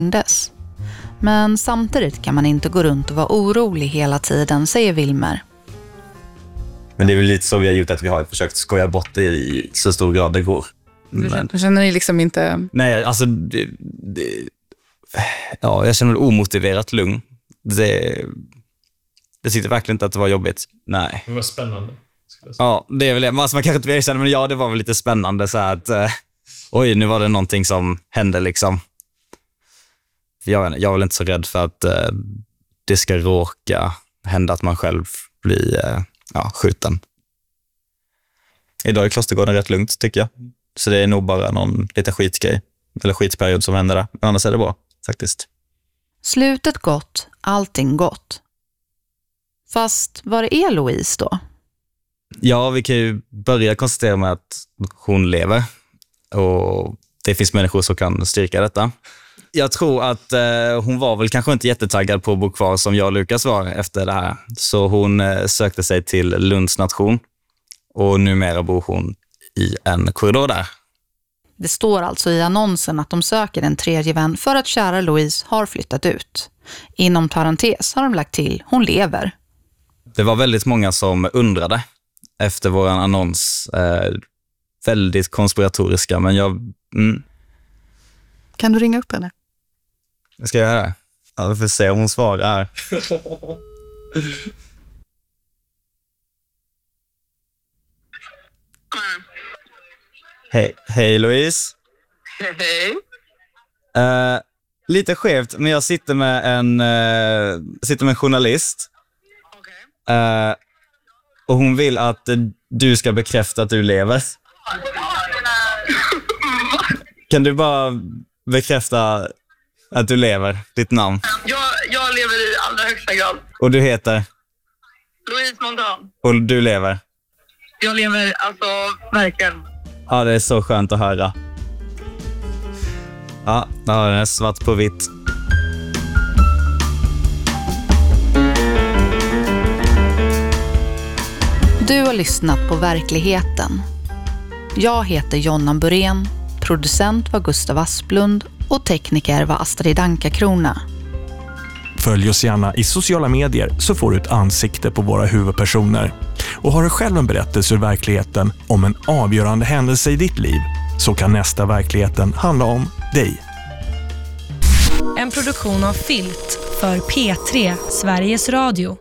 Men samtidigt kan man inte gå runt och vara orolig hela tiden, säger Wilmer. Men det är väl lite så vi har gjort, att vi har försökt skoja bort det i så stor grad det går. Du känner ni liksom inte... Nej, alltså ja, jag känner omotiverat lugn. Det sitter verkligen inte att det var jobbigt. Nej. Det var spännande. Ja, det är väl det. Alltså, man kanske inte vill känna, men ja, det var väl lite spännande så här att oj, nu var det någonting som hände liksom. Jag är väl inte så rädd för att det ska råka hända att man själv blir skjuten. Idag är Klostergården rätt lugnt, tycker jag. Så det är nog bara någon liten skitgrej eller skitperiod som händer där. Men annars är det bra, faktiskt. Slutet gott, allting gott. Fast var är Louise då? Ja, vi kan ju börja konstatera med att hon lever. Och det finns människor som kan styrka detta. Jag tror att hon var väl kanske inte jättetaggad på att bo kvar som jag och Lukas var efter det här. Så hon sökte sig till Lunds nation. Och numera bor hon i en korridor där. Det står alltså i annonsen att de söker en tredje vän för att kära Louise har flyttat ut. Inom parentes har de lagt till, hon lever. Det var väldigt många som undrade efter våran annons. Väldigt konspiratoriska, men Kan du ringa upp henne? Jag ska göra det. Ja, vi får se om hon svarar. Hej Louise. Hej. Lite skevt, men jag sitter med en journalist. Okej. Och hon vill att du ska bekräfta att du lever. Kan du bara bekräfta att du lever, ditt namn? Jag lever i allra högsta grad. Och du heter? Louise Montan. Och du lever? Jag lever alltså verkligen. Ja, det är så skönt att höra. Ja, då har den svart på vitt. Du har lyssnat på Verkligheten. Jag heter Jonna Burén, producent var Gustav Asplund och tekniker var Astrid Anka-Krona. Följ oss gärna i sociala medier så får du ett ansikte på våra huvudpersoner. Och har du själv en berättelse ur verkligheten om en avgörande händelse i ditt liv, så kan nästa Verkligheten handla om dig. En produktion av Filt för P3 Sveriges Radio.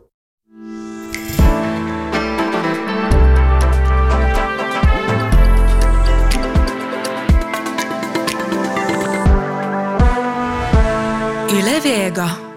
Yle Vega.